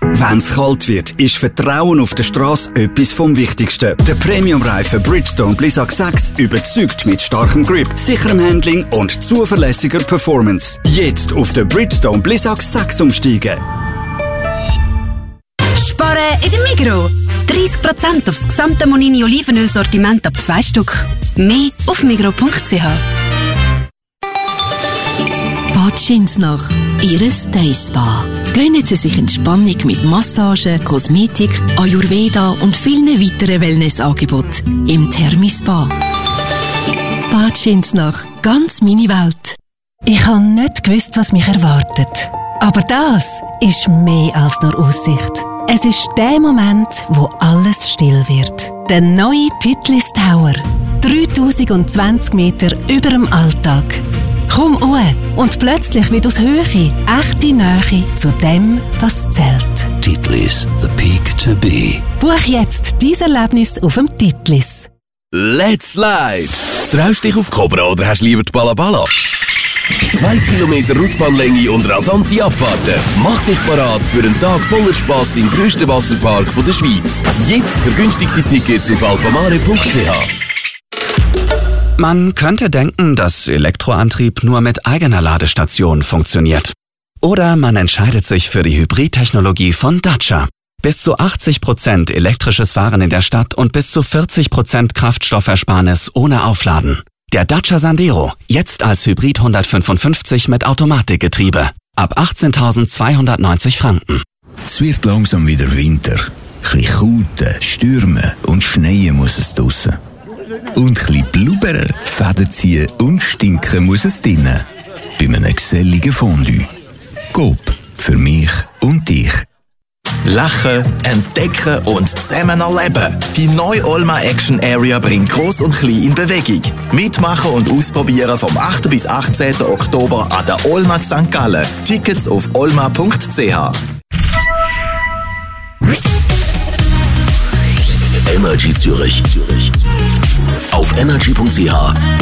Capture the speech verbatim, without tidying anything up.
Wenn's kalt wird, ist Vertrauen auf der Straße etwas vom Wichtigsten. Der Premium-Reifen Bridgestone Blizzak sechs überzeugt mit starkem Grip, sicherem Handling und zuverlässiger Performance. Jetzt auf den Bridgestone Blizzak sechs umsteigen. Sparen in der Migros. dreißig Prozent aufs gesamte Monini Olivenöl-Sortiment ab zwei Stück. Mehr auf migros punkt c h. Bad Schinsnach, Ihre Day Spa. Gönnen Sie sich Entspannung mit Massage, Kosmetik, Ayurveda und vielen weiteren Wellnessangeboten im Thermispa. Bad Schinsnach, ganz meine Welt. Ich habe nicht gewusst, was mich erwartet. Aber das ist mehr als nur Aussicht. Es ist der Moment, wo alles still wird. Der neue Titlis Tower. dreitausendzwanzig Meter über dem Alltag. Komm uhr und plötzlich wird aus Höhe echte Nähe zu dem, was zählt. Titlis, the peak to be. Buch jetzt dein Erlebnis auf dem Titlis. Let's Slide! Traust dich auf Cobra oder hast lieber die Balabala? Zwei Kilometer Rutschbahnlänge und rasante Abfahrten. Mach dich parat für einen Tag voller Spass im grössten Wasserpark der Schweiz. Jetzt vergünstigte Tickets auf alpamare punkt c h. Man könnte denken, dass Elektroantrieb nur mit eigener Ladestation funktioniert. Oder man entscheidet sich für die Hybridtechnologie von Dacia. Bis zu achtzig Prozent elektrisches Fahren in der Stadt und bis zu vierzig Prozent Kraftstoffersparnis ohne Aufladen. Der Dacia Sandero, jetzt als Hybrid hundertfünfundfünfzig mit Automatikgetriebe. Ab achtzehntausendzweihundertneunzig Franken. Es wird langsam wieder Winter. Ein bisschen Kälte, Stürme und Schneien muss es draussen. Und ein bisschen blubbern, Fäden ziehen und stinken muss es drinnen. Bei einem geselligen Fondue. Coop, für mich und dich. Lachen, entdecken und zusammen erleben. Die neue Olma Action Area bringt Gross und Klein in Bewegung. Mitmachen und ausprobieren vom achten bis achtzehnten Oktober an der Olma Sankt Gallen. Tickets auf olma punkt c h. Energy Zürich. Auf energy punkt c h